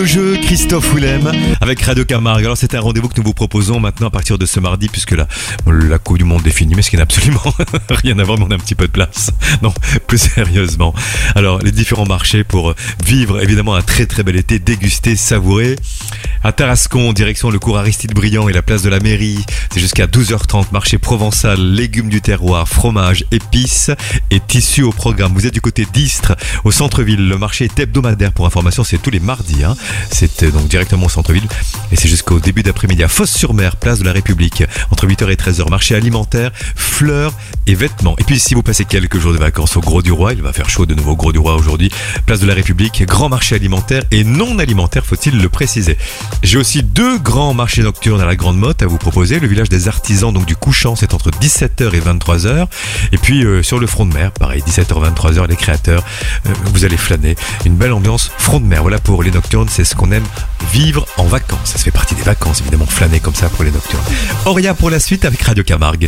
Le jeu Christophe Willem avec Radio Camargue. Alors c'est un rendez-vous que nous vous proposons maintenant à partir de ce mardi, puisque la Coupe du Monde est finie, mais ce qui n'a absolument rien à voir, mais on a un petit peu de place. Non, plus sérieusement. Alors les différents marchés pour vivre évidemment un très très bel été, déguster, savourer. À Tarascon, direction le cours Aristide Briand et la place de la mairie, c'est jusqu'à 12h30, marché provençal, légumes du terroir, fromage, épices et tissus au programme. Vous êtes du côté d'Istres, au centre-ville. Le marché est hebdomadaire, pour information, c'est tous les mardis. C'est donc directement au centre-ville et c'est jusqu'au début d'après-midi à Fos-sur-Mer, place de la République, entre 8h et 13h. Marché alimentaire, fleurs et vêtements. Et puis si vous passez quelques jours de vacances au Gros du Roi, il va faire chaud de nouveau au Gros du Roi aujourd'hui, place de la République, grand marché alimentaire et non alimentaire, faut-il le préciser. J'ai aussi deux grands marchés nocturnes à la Grande Motte à vous proposer. Le village des artisans, donc du Couchant, c'est entre 17h et 23h. Et puis sur le front de mer, pareil, 17h, 23h, les créateurs, vous allez flâner. Une belle ambiance front de mer. Voilà pour les nocturnes, c'est ce qu'on aime vivre en vacances. Ça se fait partie des vacances, évidemment, flâner comme ça pour les nocturnes. Auria pour la suite avec Radio Camargue.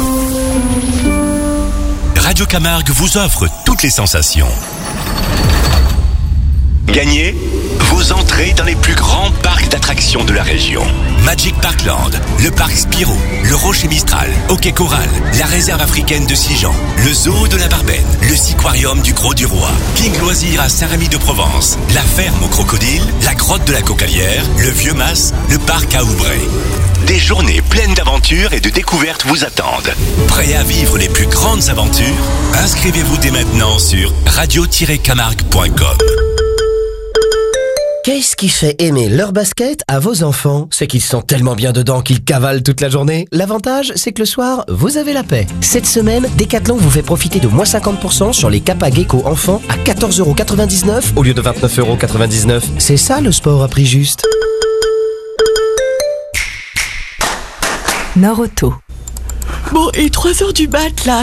Radio Camargue vous offre toutes les sensations. Gagnez vos entrées dans les plus grands parcs d'attractions de la région. Magic Parkland, le parc Spirou, le Rocher Mistral, Hockey Coral, la réserve africaine de Sijan, le zoo de la Barbaine, le Siquarium du Gros du Roi, King Loisirs à Saint-Rémy-de-Provence, la ferme aux crocodiles, la grotte de la Cocalière, le Vieux Mas, le parc à Oubray. Des journées pleines d'aventures et de découvertes vous attendent. Prêts à vivre les plus grandes aventures? Inscrivez-vous dès maintenant sur radio-camargue.com. Qu'est-ce qui fait aimer leur basket à vos enfants? C'est qu'ils sont tellement bien dedans qu'ils cavalent toute la journée. L'avantage, c'est que le soir, vous avez la paix. Cette semaine, Decathlon vous fait profiter de moins 50% sur les Kappa Gecko enfants à 14,99€ au lieu de 29,99€. C'est ça le sport à prix juste. Nord Auto. Bon, et 3h du mat là,